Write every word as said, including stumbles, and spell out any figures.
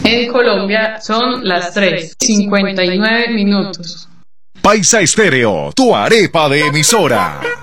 En Colombia son las tres y cincuenta y nueve minutos. Paisa Estéreo, tu arepa de emisora.